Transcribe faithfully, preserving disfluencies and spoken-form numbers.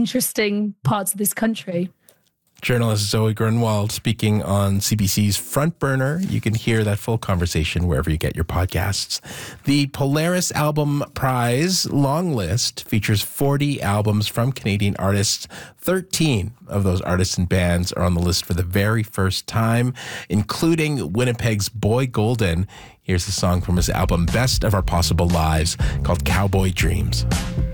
interesting parts of this country. Journalist Zoe Grunwald speaking on C B C's Front Burner. You can hear that full conversation wherever you get your podcasts. The Polaris Album Prize long list features forty albums from Canadian artists. thirteen of those artists and bands are on the list for the very first time, including Winnipeg's Boy Golden. Here's the song from his album Best of Our Possible Lives called Cowboy Dreams.